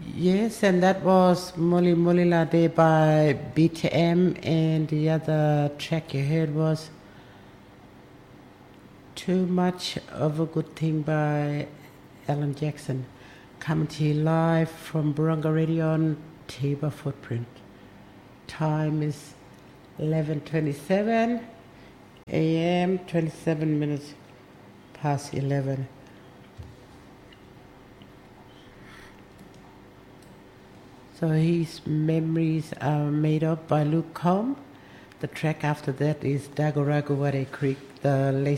Yes, and that was Moli Moli Lade by BTM, and the other track you heard was Too Much of a Good Thing by Alan Jackson. Coming to you live from Burunga Radio on Tiba Footprint. Time is 11:27 a.m., 27 minutes past 11. So his memories are made up by Luke Combs. The track after that is Dagoragaware Creek, the